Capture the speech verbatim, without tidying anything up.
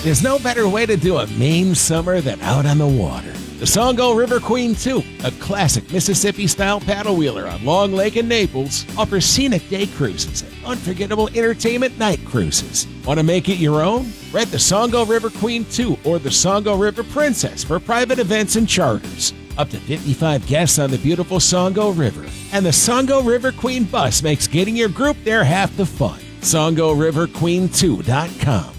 There's no better way to do a Maine summer than out on the water. The Songo River Queen two, a classic Mississippi-style paddle wheeler on Long Lake in Naples, offers scenic day cruises and unforgettable entertainment night cruises. Want to make it your own? Rent the Songo River Queen two or the Songo River Princess for private events and charters. Up to fifty-five guests on the beautiful Songo River. And the Songo River Queen bus makes getting your group there half the fun. Songo River Queen two dot com.